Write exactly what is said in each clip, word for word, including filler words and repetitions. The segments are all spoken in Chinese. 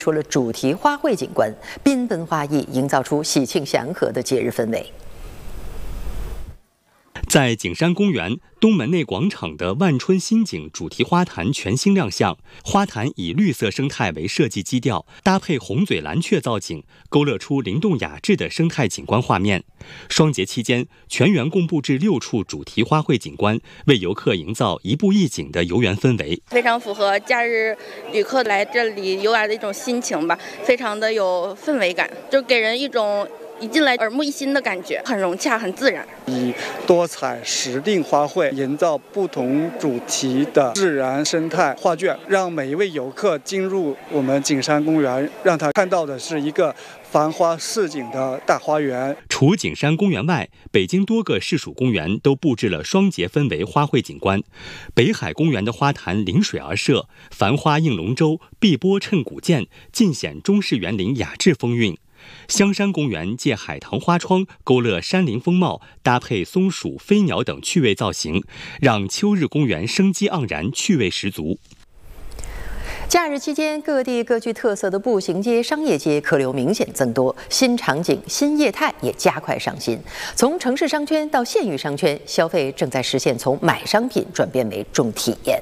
出了主题花卉景观，缤纷花艺，营造出喜庆祥和的节日氛围。 在景山公园东门内广场的万春新景主题花坛全新亮相，花坛以绿色生态为设计基调，搭配红嘴蓝雀造景，勾勒出灵动雅致的生态景观画面。双节期间，全园共布置六处主题花卉景观，为游客营造一步一景的游园氛围， 非常符合假日旅客来这里游玩的一种心情吧，非常的有氛围感，就给人一种一进来耳目一新的感觉，很融洽，很自然。 以多彩时令花卉营造不同主题的自然生态画卷，让每一位游客进入我们景山公园，让他看到的是一个繁花似锦的大花园。 除景山公园外，北京多个市属公园都布置了双节氛围花卉景观。北海公园的花坛临水而设，繁花映龙舟，碧波衬古剑，尽显中式园林雅致风韵。香山公园借海棠花窗勾勒山林风貌，搭配松鼠、飞鸟等趣味造型，让秋日公园生机盎然，趣味十足。 假日期间，各地各具特色的步行街、商业街客流明显增多，新场景、新业态也加快上新。从城市商圈到县域商圈，消费正在实现从买商品转变为重体验。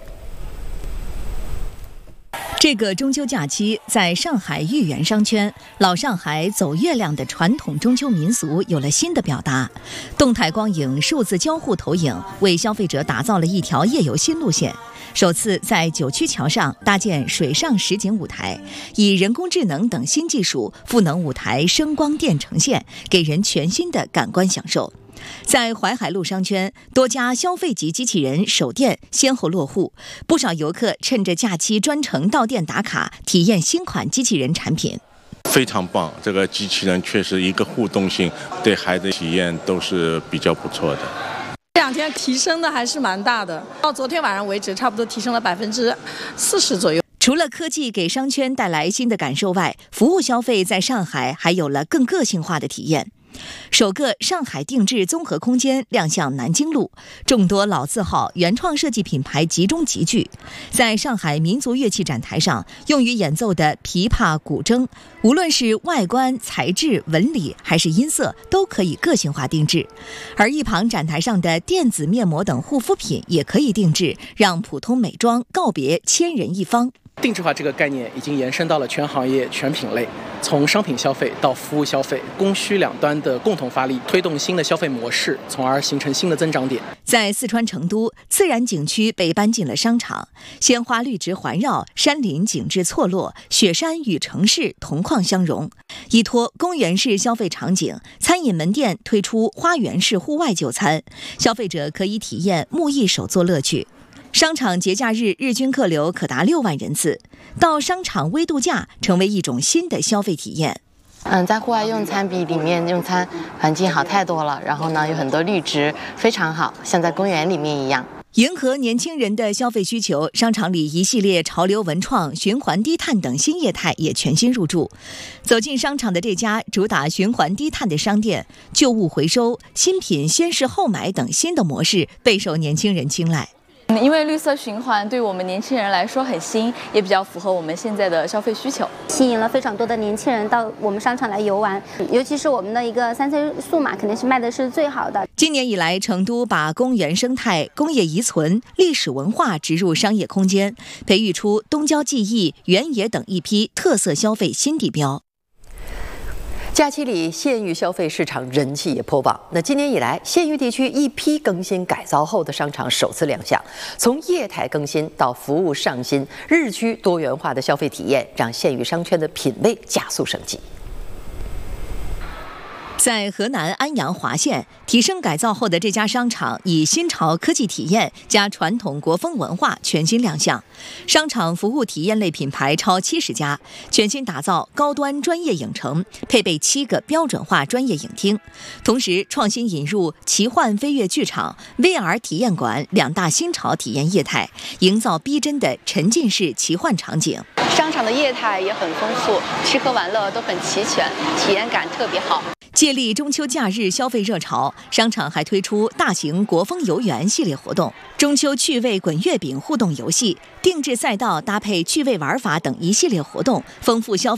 这个中秋假期，在上海豫园商圈，老上海走月亮的传统中秋民俗有了新的表达。动态光影、数字交互投影为消费者打造了一条夜游新路线。首次在九曲桥上搭建水上实景舞台，以人工智能等新技术赋能舞台声光电呈现，给人全新的感官享受。在淮海路商圈，多家消费级机器人手店先后落户，不少游客趁着假期专程到店打卡，体验新款机器人产品。 非常棒，这个机器人确实一个互动性，对孩子体验都是比较不错的。 这两天提升的还是蛮大的，到昨天晚上为止，差不多提升了百分之四十左右。 除了科技给商圈带来新的感受外，服务消费在上海还有了更个性化的体验。首个上海定制综合空间亮相南京路，众多老字号原创设计品牌集中集聚。在上海民族乐器展台上，用于演奏的琵琶、古筝，无论是外观、材质、纹理还是音色，都可以个性化定制。而一旁展台上的电子面膜等护肤品也可以定制，让普通美妆告别千人一方。 定制化这个概念已经延伸到了全行业、全品类，从商品消费到服务消费，供需两端的共同发力，推动新的消费模式，从而形成新的增长点。 在四川成都，自然景区被搬进了商场，鲜花绿植环绕，山林景致错落，雪山与城市同框相融。依托公园式消费场景，餐饮门店推出花园式户外就餐，消费者可以体验木艺手作乐趣。商场节假日日均客流可达六万人次，到商场微度假成为一种新的消费体验。 嗯，在户外用餐比里面用餐环境好太多了，然后呢有很多绿植，非常好，像在公园里面一样。 迎合年轻人的消费需求，商场里一系列潮流文创、循环低碳等新业态也全新入驻。走进商场的这家主打循环低碳的商店，旧物回收、新品先试后买等新的模式备受年轻人青睐。 因为绿色循环对我们年轻人来说很新，也比较符合我们现在的消费需求， 吸引了非常多的年轻人到我们商场来游玩，尤其是我们的一个三 C 数码肯定是卖的是最好的。 今年以来，成都把公园生态、工业遗存、历史文化植入商业空间，培育出东郊记忆、原野等一批特色消费新地标。 假期里，县域消费市场人气也颇旺。那今年以来，县域地区一批更新改造后的商场首次亮相，从业态更新到服务上新，日趋多元化的消费体验，让县域商圈的品味加速升级。 在河南安阳华县，提升改造后的这家商场以新潮科技体验加传统国风文化全新亮相。商场服务体验类品牌超七十家，全新打造高端专业影城，配备七个标准化专业影厅，同时创新引入奇幻飞跃剧场、V R 体验馆两大新潮体验业态，营造逼真的沉浸式奇幻场景。 商场的业态也很丰富，吃喝玩乐都很齐全，体验感特别好。 借力中秋假日消费热潮，商场还推出大型国风游园系列活动、中秋趣味滚月饼互动游戏、定制赛道搭配趣味玩法等一系列活动，丰富消费